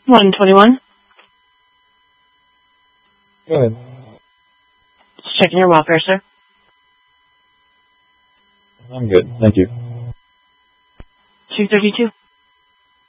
121. Go ahead. Just checking your welfare, sir. I'm good. Thank you. 232.